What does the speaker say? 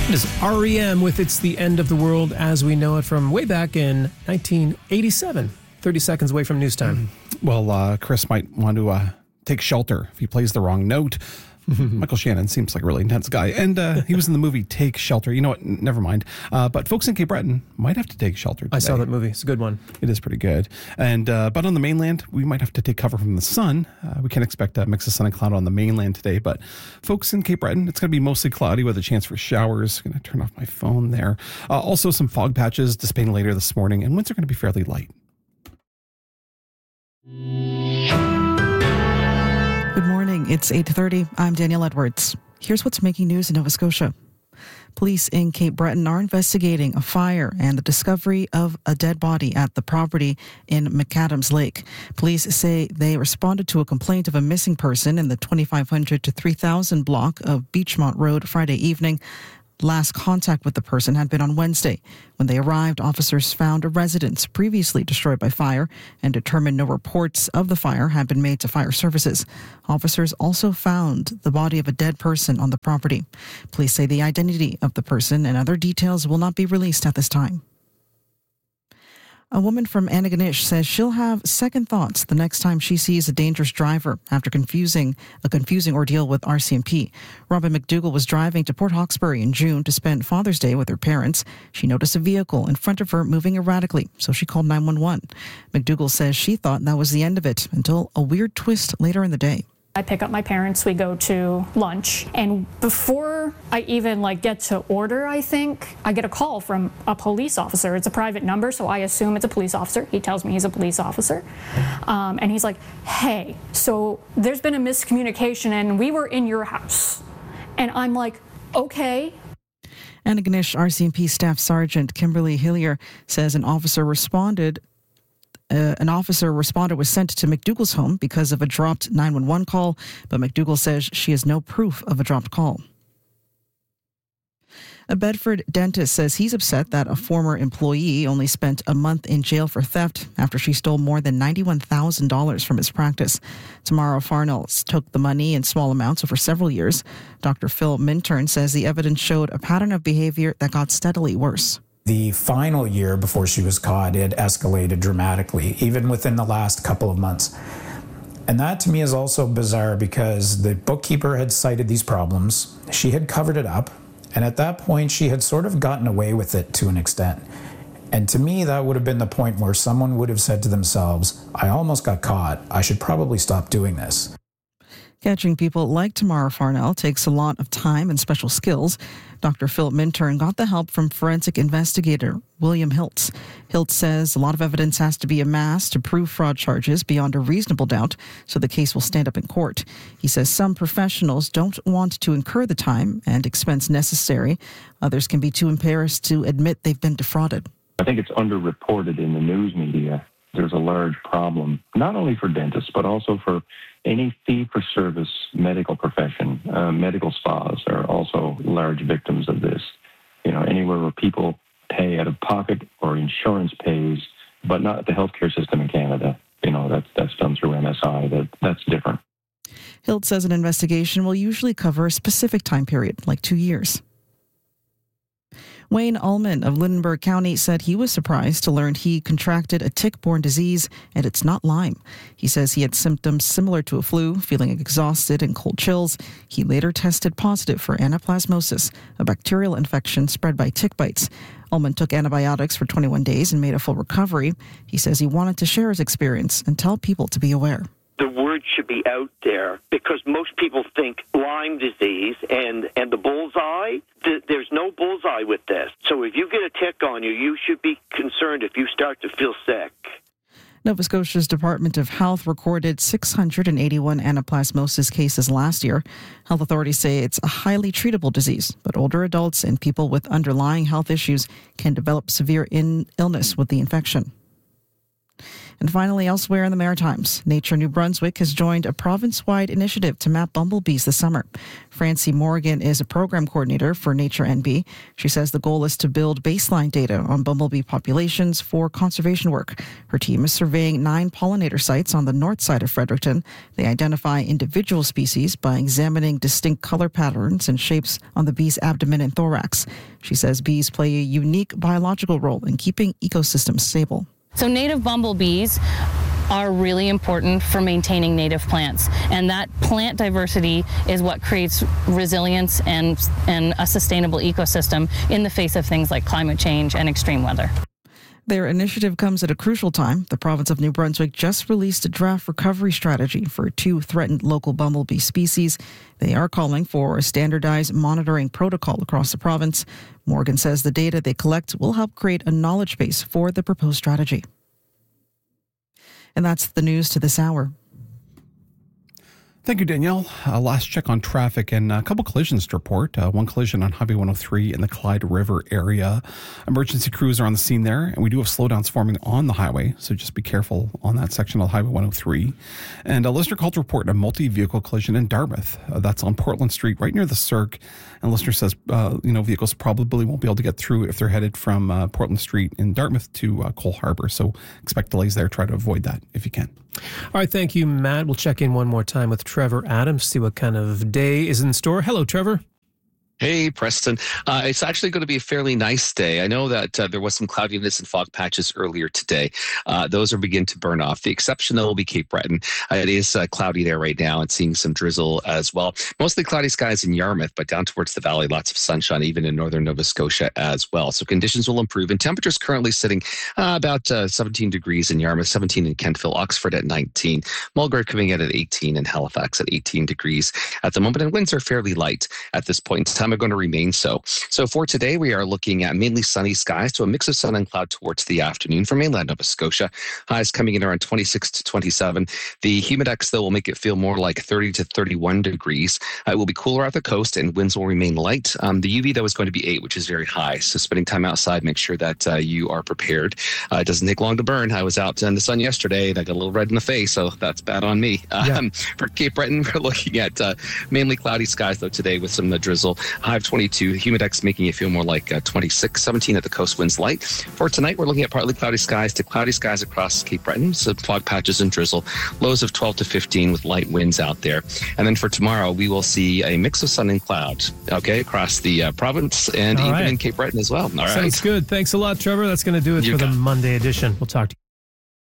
It is REM with It's the End of the World as we know it from way back in 1987. 30 seconds away from news time. Well, Chris might want to take shelter if he plays the wrong note. Michael Shannon seems like a really intense guy. And he was in the movie Take Shelter. You know what? Never mind. But folks in Cape Breton might have to take shelter today. I saw that movie. It's a good one. It is pretty good. And but on the mainland, we might have to take cover from the sun. We can expect a mix of sun and cloud on the mainland today. But folks in Cape Breton, it's going to be mostly cloudy with a chance for showers. I'm going to turn off my phone there. Also, some fog patches dissipating later this morning. And winds are going to be fairly light. Good morning. It's 8:30. I'm Danielle Edwards. Here's what's making news in Nova Scotia. Police in Cape Breton are investigating a fire and the discovery of a dead body at the property in McAdams Lake. Police say they responded to a complaint of a missing person in the 2500 to 3000 block of Beachmont Road Friday evening. Last contact with the person had been on Wednesday. When they arrived, officers found a residence previously destroyed by fire and determined no reports of the fire had been made to fire services. Officers also found the body of a dead person on the property. Police say the identity of the person and other details will not be released at this time. A woman from Antigonish says she'll have second thoughts the next time she sees a dangerous driver after a confusing ordeal with RCMP. Robin McDougall was driving to Port Hawkesbury in June to spend Father's Day with her parents. She noticed a vehicle in front of her moving erratically, so she called 911. McDougall says she thought that was the end of it until a weird twist later in the day. I pick up my parents, we go to lunch, and before I even get to order, I think, I get a call from a police officer. It's a private number, so I assume it's a police officer. He tells me he's a police officer. And he's like, hey, so there's been a miscommunication and we were in your house. And I'm like, okay. Antigonish RCMP Staff Sergeant Kimberly Hillier says an officer responded was sent to McDougall's home because of a dropped 911 call, but McDougall says she has no proof of a dropped call. A Bedford dentist says he's upset that a former employee only spent a month in jail for theft after she stole more than $91,000 from his practice. Tamara Farnell took the money in small amounts over several years. Dr. Phil Minturn says the evidence showed a pattern of behavior that got steadily worse. The final year before she was caught, it escalated dramatically, even within the last couple of months. And that to me is also bizarre because the bookkeeper had cited these problems. She had covered it up. And at that point, she had sort of gotten away with it to an extent. And to me, that would have been the point where someone would have said to themselves, I almost got caught. I should probably stop doing this. Catching people like Tamara Farnell takes a lot of time and special skills. Dr. Philip Minturn got the help from forensic investigator William Hiltz. Hiltz says a lot of evidence has to be amassed to prove fraud charges beyond a reasonable doubt, so the case will stand up in court. He says some professionals don't want to incur the time and expense necessary. Others can be too embarrassed to admit they've been defrauded. I think it's underreported in the news media. There's a large problem, not only for dentists, but also for any fee-for-service medical profession. Medical spas are also large victims of this. Anywhere where people pay out of pocket or insurance pays, but not the healthcare system in Canada. That's done through MSI. That's different. Hilt says an investigation will usually cover a specific time period, like 2 years. Wayne Ullman of Lunenburg County said he was surprised to learn he contracted a tick-borne disease, and it's not Lyme. He says he had symptoms similar to a flu, feeling exhausted and cold chills. He later tested positive for anaplasmosis, a bacterial infection spread by tick bites. Ullman took antibiotics for 21 days and made a full recovery. He says he wanted to share his experience and tell people to be aware. The word should be out there because most people think Lyme disease and the bullseye. There's no bullseye with this. So if you get a tick on you, you should be concerned if you start to feel sick. Nova Scotia's Department of Health recorded 681 anaplasmosis cases last year. Health authorities say it's a highly treatable disease, but older adults and people with underlying health issues can develop severe illness with the infection. And finally, elsewhere in the Maritimes, Nature New Brunswick has joined a province-wide initiative to map bumblebees this summer. Francie Morgan is a program coordinator for Nature NB. She says the goal is to build baseline data on bumblebee populations for conservation work. Her team is surveying 9 pollinator sites on the north side of Fredericton. They identify individual species by examining distinct color patterns and shapes on the bee's abdomen and thorax. She says bees play a unique biological role in keeping ecosystems stable. So native bumblebees are really important for maintaining native plants, and that plant diversity is what creates resilience and a sustainable ecosystem in the face of things like climate change and extreme weather. Their initiative comes at a crucial time. The province of New Brunswick just released a draft recovery strategy for 2 threatened local bumblebee species. They are calling for a standardized monitoring protocol across the province. Morgan says the data they collect will help create a knowledge base for the proposed strategy. And that's the news to this hour. Thank you, Danielle. Last check on traffic and a couple collisions to report. One collision on Highway 103 in the Clyde River area. Emergency crews are on the scene there, and we do have slowdowns forming on the highway, so just be careful on that section of Highway 103. And a listener called to report a multi-vehicle collision in Dartmouth. That's on Portland Street, right near the Cirque. And listener says, vehicles probably won't be able to get through if they're headed from Portland Street in Dartmouth to Cole Harbour. So expect delays there. Try to avoid that if you can. All right, thank you, Matt. We'll check in one more time with Trevor Adams, see what kind of day is in store. Hello, Trevor. Hey, Preston. It's actually going to be a fairly nice day. I know that there was some cloudiness and fog patches earlier today. Those are beginning to burn off. The exception, though, will be Cape Breton. It is cloudy there right now and seeing some drizzle as well. Mostly cloudy skies in Yarmouth, but down towards the valley, lots of sunshine, even in northern Nova Scotia as well. So conditions will improve. And temperatures currently sitting about 17 degrees in Yarmouth, 17 in Kentville, Oxford at 19, Mulgrave coming in at 18, and Halifax at 18 degrees at the moment. And winds are fairly light at this point in time. Are going to remain so. So for today, we are looking at mainly sunny skies to a mix of sun and cloud towards the afternoon for mainland Nova Scotia. Highs coming in around 26 to 27. The humidex, though, will make it feel more like 30 to 31 degrees. It will be cooler at the coast and winds will remain light. The UV, though, is going to be 8, which is very high. So spending time outside, make sure that you are prepared. It doesn't take long to burn. I was out in the sun yesterday and I got a little red in the face, so that's bad on me. For Cape Breton, we're looking at mainly cloudy skies, though, today with some drizzle. High of 22, humidex making it feel more like 26, 17 at the coast, winds light. For tonight, we're looking at partly cloudy skies to cloudy skies across Cape Breton, some fog patches and drizzle, lows of 12 to 15 with light winds out there. And then for tomorrow, we will see a mix of sun and cloud, across the province and even in Cape Breton as well. All right. Sounds good. Thanks a lot, Trevor. That's going to do it for the Monday edition. We'll talk to you.